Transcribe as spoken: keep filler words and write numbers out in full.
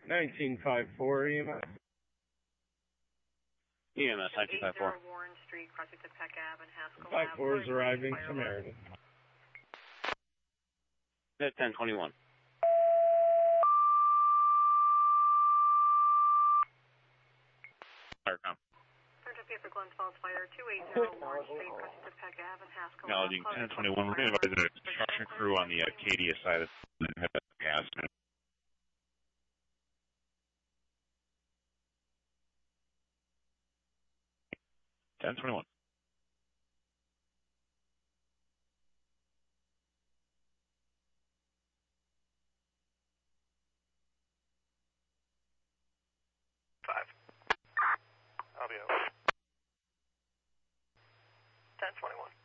nineteen five four E M S. E M S nineteen five four. Warren Street, crossing to Peck Ave and Haskell five four is Ave. arriving to Meredith. At ten twenty-one. Firecom. Turn for Glens Falls Fire, two eighty Warren Street, crossing to Peck Ave and Haskell Ave. Acknowledging ten twenty-one. We're going to advise the construction crew on the Acadia side of the gas. ten twenty-one. Five. I'll be over. ten twenty-one.